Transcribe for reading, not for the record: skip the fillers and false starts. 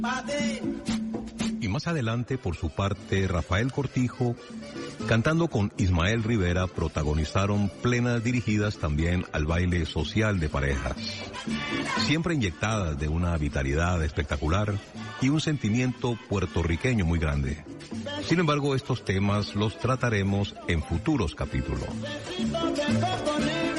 Y más adelante, por su parte, Rafael Cortijo, cantando con Ismael Rivera, protagonizaron plenas dirigidas también al baile social de parejas, siempre inyectadas de una vitalidad espectacular y un sentimiento puertorriqueño muy grande. Sin embargo, estos temas los trataremos en futuros capítulos.